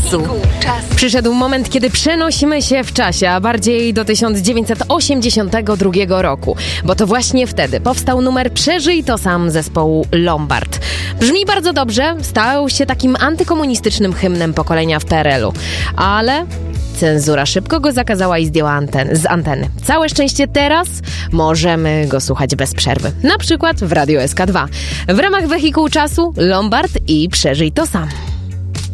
czasu. Przyszedł moment, kiedy przenosimy się w czasie, a bardziej do 1982 roku, bo to właśnie wtedy powstał numer Przeżyj to sam zespołu Lombard. Brzmi bardzo dobrze, stał się takim antykomunistycznym hymnem pokolenia w PRL-u, ale cenzura szybko go zakazała i zdjęła z anteny. Całe szczęście teraz możemy go słuchać bez przerwy. Na przykład w Radio SK2. W ramach Wehikuł Czasu Lombard i Przeżyj to sam.